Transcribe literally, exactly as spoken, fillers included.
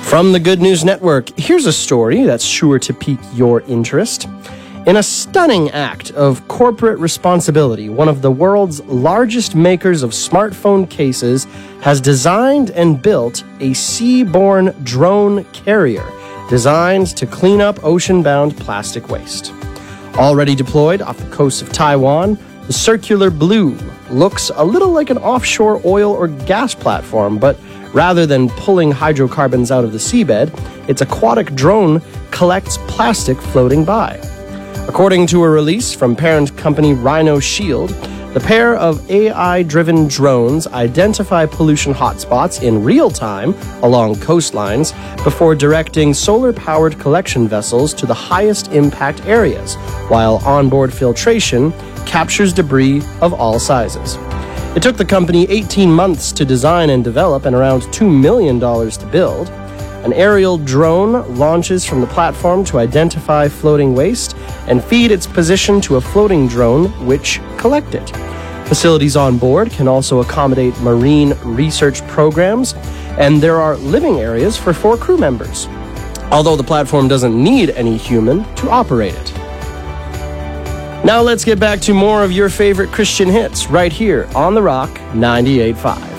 From the Good News Network, here's a story that's sure to pique your interest. In a stunning act of corporate responsibility, one of the world's largest makers of smartphone cases has designed and built a sea-borne drone carrier designed to clean up ocean-bound plastic waste. Already deployed off the coast of Taiwan, the Circular Blue looks a little like an offshore oil or gas platform, but rather than pulling hydrocarbons out of the seabed, its aquatic drone collects plastic floating by. According to a release from parent company Rhino Shield, the pair of A I-driven drones identify pollution hotspots in real time along coastlines before directing solar-powered collection vessels to the highest impact areas, while onboard filtration captures debris of all sizes. It took the company eighteen months to design and develop and around two million dollars to build. An aerial drone launches from the platform to identify floating waste and feed its position to a floating drone which collect it. Facilities on board can also accommodate marine research programs, and there are living areas for four crew members, although the platform doesn't need any human to operate it. Now let's get back to more of your favorite Christian hits right here on The Rock ninety-eight point five.